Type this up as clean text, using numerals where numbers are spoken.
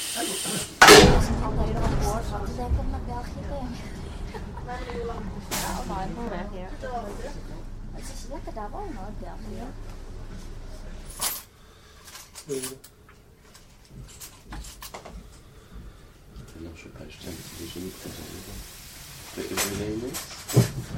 Không thấy đâu bố sao thế cũng là béo khí thế. Ở ngoài không đẹp vậy. Chỉ là cái đó nó béo vậy. Non, je sais pas, je tiens, je n'ai pas. Every name is?